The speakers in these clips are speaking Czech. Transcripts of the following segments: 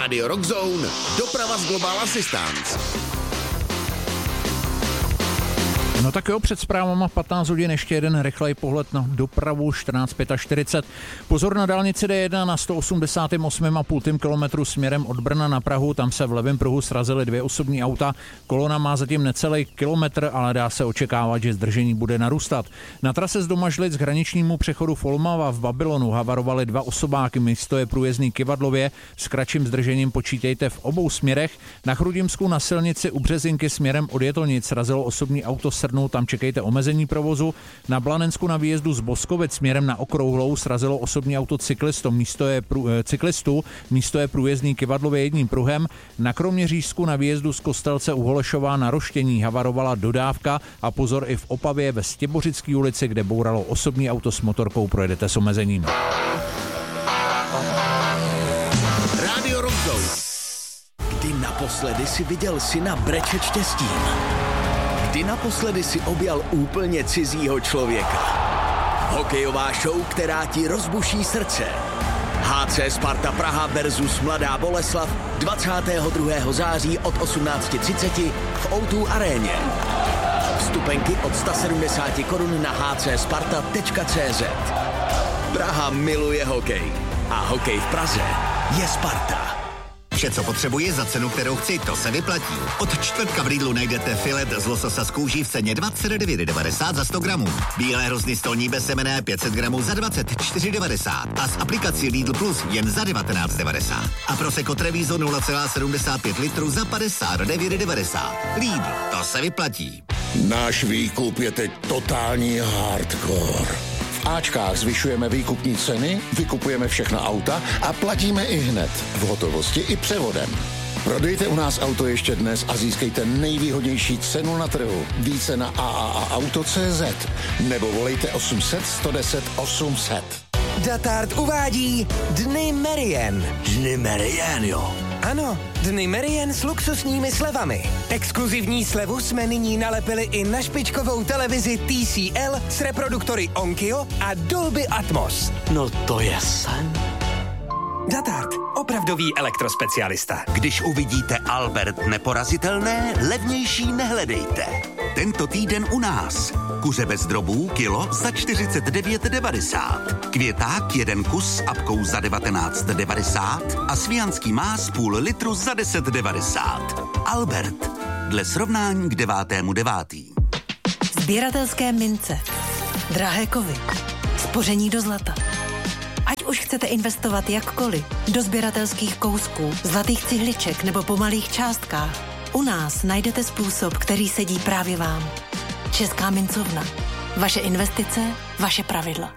Radio Rock Zone, doprava z Global Assistance. No tak jo, před zprávama 15 hodin ještě jeden rychlej pohled na dopravu 14:45. Pozor na dálnici D1 na 188,5 kilometru směrem od Brna na Prahu. Tam se v levém pruhu srazily dvě osobní auta. Kolona má zatím necelý kilometr, ale dá se očekávat, že zdržení bude narůstat. Na trase z Domažlic k hraničnímu přechodu Folmava v Babylonu havarovaly dva osobáky. Místo je průjezdný Kyvadlově. S kratším zdržením počítejte v obou směrech. Na Chrudimsku na silnici u Březinky směrem od Jetonic srazilo osobní auto Srnu, tam čekejte omezení provozu. Na Blanensku na výjezdu z Boskovic směrem na Okrouhlou srazilo osobní auto cyklistu, místo je průjezdný Kyvadlově jedním pruhem. Na Kroměřížsku na výjezdu z Kostelce u Holešova na Roštění havarovala dodávka a pozor i v Opavě ve Stěbořické ulici, kde bouralo osobní auto s motorkou, projedete s omezením. Radio Rock Zone. Kdy naposledy si viděl syna brečet štěstím? Kdy naposledy si objal úplně cizího člověka? Hokejová show, která ti rozbuší srdce. HC Sparta Praha versus Mladá Boleslav 22. září od 18:30 v O2 aréně. Vstupenky od 170 korun na hcsparta.cz. Praha miluje hokej. A hokej v Praze je Sparta. Vše, co potřebuji za cenu, kterou chci, to se vyplatí. Od čtvrtka v Lidlu najdete filet z lososa z kůží v ceně 29,90 za 100 gramů. Bílé hrozny stolní bezsemenné 500 gramů za 24,90 a s aplikací Lidl Plus jen za 19,90. A Prosecco Treviso 0,75 litru za 59,90. Lidl, to se vyplatí. Náš výkup je teď totální hardcore. V Ačkách zvyšujeme výkupní ceny, vykupujeme všechna auta a platíme i hned, v hotovosti i převodem. Prodejte u nás auto ještě dnes a získejte nejvýhodnější cenu na trhu. Více na AAAauto.cz nebo volejte 800 110 800. Datart uvádí Dny Merien. Dny Merien, jo. Ano, Dny Merien s luxusními slevami. Exkluzivní slevu jsme nyní nalepili i na špičkovou televizi TCL s reproduktory Onkyo a Dolby Atmos. No to je sen. Datart, opravdový elektrospecialista. Když uvidíte Albert neporazitelné, levnější nehledejte. Tento týden u nás. Kuře bez drobů kilo za 49,90. Květák 1 kus s apkou za 19,90 a svijanský más půl litru za 10,90. Albert. Dle srovnání k 9.9. Sběratelské mince. Drahé kovy. Spoření do zlata. Ať už chcete investovat jakkoliv, do sběratelských kousků, zlatých cihliček nebo po malých částkách, u nás najdete způsob, který sedí právě vám. Česká mincovna. Vaše investice, vaše pravidla.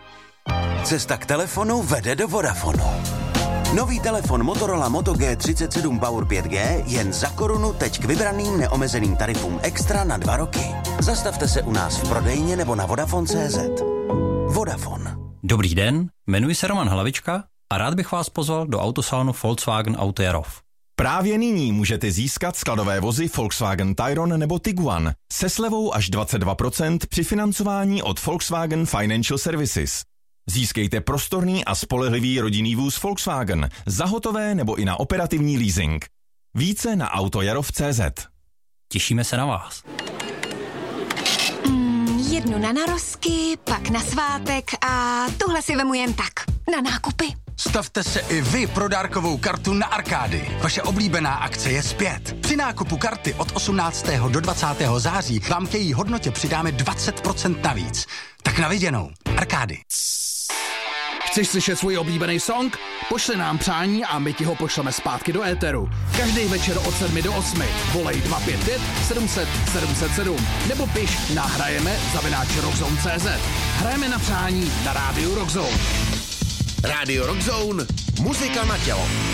Cesta k telefonu vede do Vodafonu. Nový telefon Motorola Moto G37 Power 5G jen za korunu teď k vybraným neomezeným tarifům extra na 2 roky. Zastavte se u nás v prodejně nebo na Vodafone.cz. Vodafone. Dobrý den, jmenuji se Roman Hlavička a rád bych vás pozval do autosalonu Volkswagen Auto Jarov. Právě nyní můžete získat skladové vozy Volkswagen Tayron nebo Tiguan se slevou až 22% při financování od Volkswagen Financial Services. Získejte prostorný a spolehlivý rodinný vůz Volkswagen za hotové nebo i na operativní leasing. Více na autojarov.cz. Těšíme se na vás. Jednu na narozky, pak na svátek a tuhle si vemu jen tak, na nákupy. Stavte se i vy pro dárkovou kartu na Arkády. Vaše oblíbená akce je zpět. Při nákupu karty od 18. do 20. září vám k její hodnotě přidáme 20% navíc. Tak na viděnou. Arkády. Chceš slyšet svůj oblíbený song? Pošli nám přání a my ti ho pošleme zpátky do éteru. Každý večer od 7 do 8. Volej 255 700 707 nebo piš na hrajeme@rockzone.cz. Hrajeme na přání na rádiu Rock Zone. Radio Rock Zone, muzika na tělo.